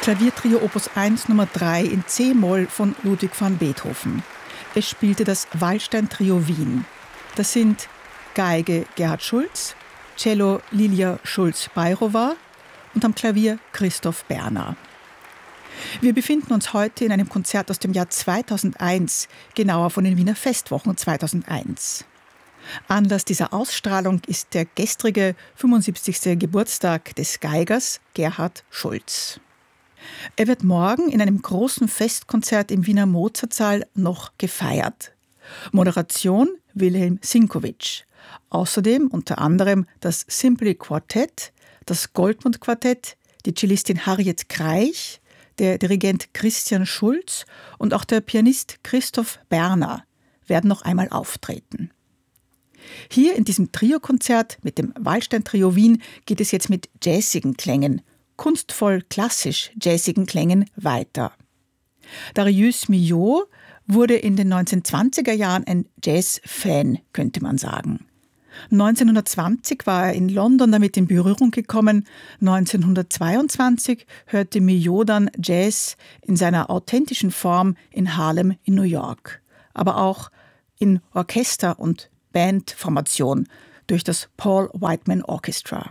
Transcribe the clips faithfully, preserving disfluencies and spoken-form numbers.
Klaviertrio Opus eins Nummer drei in C-Moll von Ludwig van Beethoven. Es spielte das Waldstein-Trio Wien. Das sind Geige Gerhard Schulz, Cello Lilia Schulz-Beirowa und am Klavier Christoph Berner. Wir befinden uns heute in einem Konzert aus dem Jahr zweitausendeins, genauer von den Wiener Festwochen zweitausendeins. Anlass dieser Ausstrahlung ist der gestrige fünfundsiebzigste Geburtstag des Geigers Gerhard Schulz. Er wird morgen in einem großen Festkonzert im Wiener Mozartsaal noch gefeiert. Moderation Wilhelm Sinkowitsch. Außerdem unter anderem das Simply Quartett, das Goldmund Quartett, die Cellistin Harriet Kreich, der Dirigent Christian Schulz und auch der Pianist Christoph Berner werden noch einmal auftreten. Hier in diesem Trio-Konzert mit dem Waldstein-Trio Wien geht es jetzt mit jazzigen Klängen, kunstvoll klassisch jazzigen Klängen weiter. Darius Milhaud wurde in den neunzehnhundertzwanziger Jahren ein Jazz-Fan, könnte man sagen. neunzehnhundertzwanzig war er in London damit in Berührung gekommen. neunzehnhundertzweiundzwanzig hörte Milhaud dann Jazz in seiner authentischen Form in Harlem in New York, aber auch in Orchester- und Bandformation durch das Paul Whiteman Orchestra.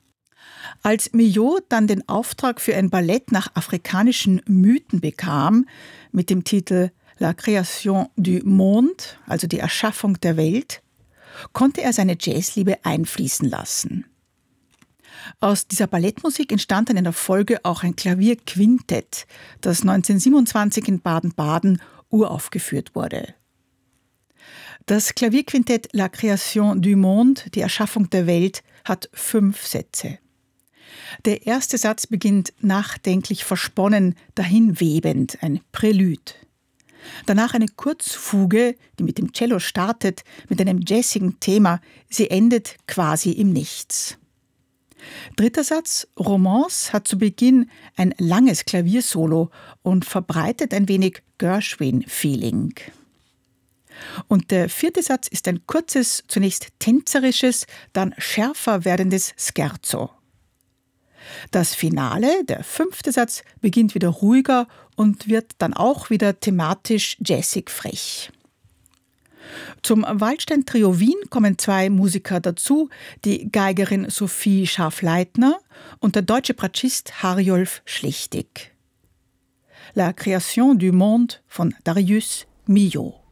Als Milhaud dann den Auftrag für ein Ballett nach afrikanischen Mythen bekam, mit dem Titel La Création du Monde, also die Erschaffung der Welt, konnte er seine Jazzliebe einfließen lassen. Aus dieser Ballettmusik entstand dann in der Folge auch ein Klavierquintett, das neunzehnhundertsiebenundzwanzig in Baden-Baden uraufgeführt wurde. Das Klavierquintett La Création du Monde, die Erschaffung der Welt, hat fünf Sätze. Der erste Satz beginnt nachdenklich versponnen, dahinwebend, ein Prälude. Danach eine Kurzfuge, die mit dem Cello startet, mit einem jazzigen Thema. Sie endet quasi im Nichts. Dritter Satz, Romance, hat zu Beginn ein langes Klaviersolo und verbreitet ein wenig Gershwin-Feeling. Und der vierte Satz ist ein kurzes, zunächst tänzerisches, dann schärfer werdendes Scherzo. Das Finale, der fünfte Satz, beginnt wieder ruhiger und wird dann auch wieder thematisch jazzig frech. Zum Waldstein-Trio Wien kommen zwei Musiker dazu, die Geigerin Sophie Scharf-Leitner und der deutsche Bratschist Harjolf Schlichtig. La Création du Monde von Darius Milhaud.